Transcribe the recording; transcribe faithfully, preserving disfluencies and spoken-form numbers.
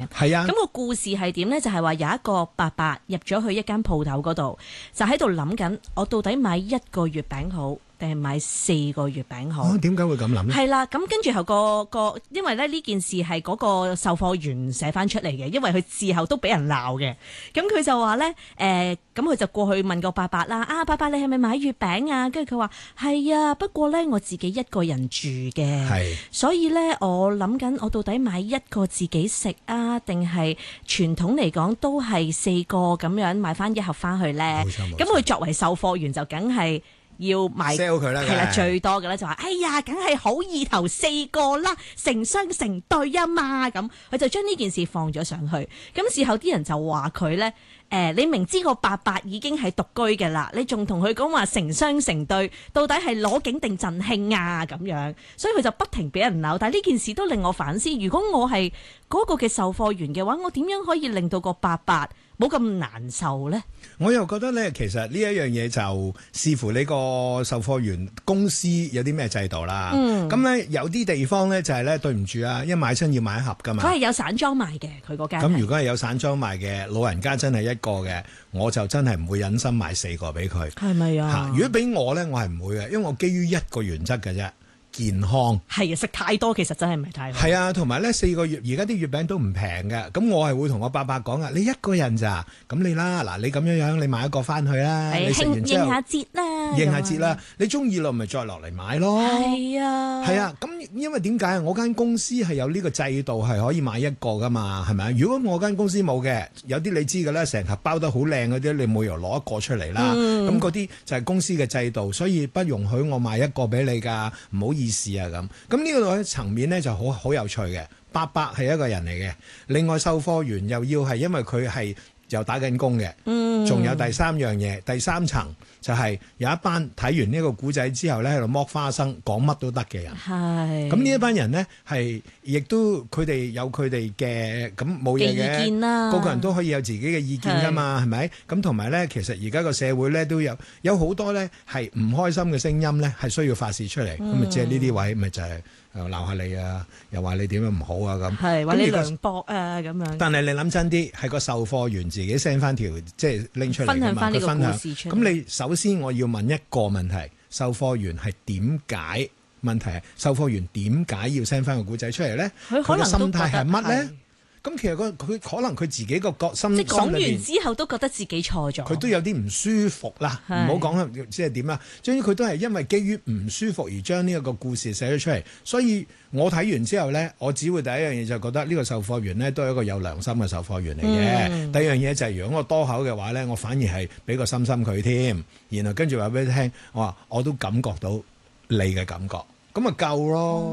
係啊。 咁個故事係點呢？就係話有一個伯伯入咗去一間鋪頭嗰度，就喺度諗緊，我到底買一個月餅好，定係買四個月餅好？ 哦，點解會咁諗呢？ 係啦，咁跟住後個個，因為咧呢件事係嗰個售貨員寫翻出嚟嘅，因為佢事後都俾人鬧嘅。咁佢就話咧，誒、呃，咁佢就過去問個伯伯啦，啊，伯伯你係咪買月餅啊？跟住佢話係啊，不過咧我自己一個人住嘅， 係， 所以咧我諗緊我到底買一個自己食啊，定係傳統嚟講都係四個咁樣買翻一盒翻去咧？ 冇錯冇錯。 咁佢作為售貨員就梗係要賣 sell 佢啦， 係啦，最多嘅咧就話，哎呀，梗係好意頭四個啦，成雙成對啊嘛，咁佢就將呢件事放咗上去。咁事後啲人就話佢咧，誒、呃，你明知個伯伯已經係獨居嘅啦，你仲同佢講話成雙成對，到底係攞景定贈慶啊咁樣？所以佢就不停俾人鬧。但係呢件事都令我反思，如果我係嗰個嘅售貨員嘅話，我點樣可以令到個伯伯冇咁難受呢？ 我又覺得咧，其實呢一樣嘢就視乎你個售貨員公司有啲咩制度啦。咁咧、嗯、有啲地方咧就係咧，對唔住啊，一買親要買一盒噶嘛。 佢係有散裝賣嘅，佢嗰間。 咁如果係有散裝賣嘅，老人家真係一個嘅，我就真係唔會忍心買四個俾佢。 係咪啊？ 如果俾我咧，我係唔會嘅，因為我基於一個原則嘅啫。健康係啊，食太多其實真係唔係太好。 係啊，同埋咧四個月而家啲月餅都唔平嘅，咁我係會同我伯伯講啊，你一個人咋，咁你啦，嗱你咁樣樣，你買一個翻去啦，你食完之後應下節啦， 應下節啦，你中意咯，咪再落嚟買咯。 係啊， 係啊，咁因為點解啊？我間公司係有呢個制度係可以買一個噶嘛，係咪？如果我間公司冇嘅，有啲你知㗎啦，成盒包得好靚嗰啲，你冇理由攞一個出嚟啦。咁嗰啲就係公司嘅制度，所以不容許我買一個俾你㗎，唔好意思啊咁。咁呢個層面咧就好好有趣嘅。伯伯係一個人嚟嘅，另外售貨員又要係因為佢係又打緊工嘅，仲、嗯、有第三樣嘢，第三層就係有一班睇完呢個古仔之後咧喺度剝花生講乜都得嘅人。 係咁呢一班人呢，係亦都佢哋有佢哋嘅咁冇嘢嘅意見啦，個個人都可以有自己嘅意見噶嘛，係咪？咁同埋咧，其實而家個社會咧都有有好多咧係唔開心嘅聲音咧，係需要發泄出嚟。咁咪即係呢啲位咪就係鬧下你啊，又話你點樣唔好啊咁。 係話你涼薄啊咁樣。但係你諗真啲，係個售貨員自己 send 翻條即係拎出嚟分享翻呢個故事出嚟。 咁你首先我要問一個問題：售貨員係點解？問題係售貨員點解要 send 翻個故仔出嚟咧？佢嘅心態係乜咧？咁其實佢可能佢自己個個心， 即係講完之後都覺得自己錯咗， 佢都有啲唔舒服啦。唔好講即係點啦，總之佢都係因為基於唔舒服而將呢一個故事寫咗出嚟。所以我睇完之後咧，我只會第一樣嘢就覺得呢個售貨員咧都係一個有良心嘅售貨員嚟嘅。嗯、第二樣嘢就係、是、如果我多口嘅話咧，我反而係俾個心心佢添，然後跟住話俾你聽，我話我都感覺到你嘅感覺，咁咪夠咯。